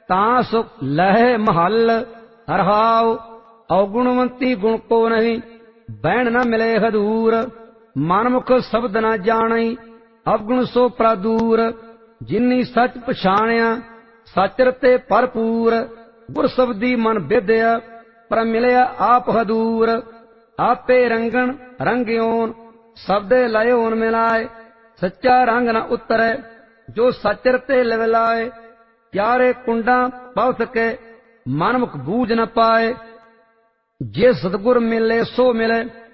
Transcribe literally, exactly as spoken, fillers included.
ਤਾਂ ਸੁਖ ਲਹਿ ਮਹੱਲ। ਰਹਾਉ ਔਗੁਣਵੰਤੀ ਗੁਣ ਕੋ ਨਹੀਂ, ਬਹਿਣ ਨ ਮਿਲੇ ਹਦੂਰ। ਮਨਮੁਖ ਸ਼ਬਦ ਨ ਜਾਣਈ, ਅਵਗੁਣ ਸੋ ਪ੍ਰਾਦੂਰ। ਜਿਨੀ ਸੱਚ ਪਛਾਣਿਆ, ਸੱਚ ਰਤੇ ਭਰਪੂਰ। ਗੁਰ ਸ਼ਬਦੀ ਮਨ ਵਿਦਿਆ, ਪਰ ਮਿਲਿਆ ਆਪ ਹਦੂਰ। ਆਪੇ ਰੰਗਣ ਰੰਗਿਓਨ, ਸ਼ਬਦੇ ਲਇਓਨ ਮਿਲਾਏ। ਸੱਚਾ ਰੰਗ ਨ ਉਤਰੈ, ਜੋ ਸੱਚ ਰਤੇ ਲਿਵ ਲਾਏ। ਚਾਰੇ ਕੁੰਡਾਂ ਪਵ ਸਕੇ, ਮਨਮੁਖ ਬੂਝ ਨ ਪਾਏ। ਜੇ ਸਤਿਗੁਰ ਮਿਲੇ ਸੋ ਮਿਲੇ,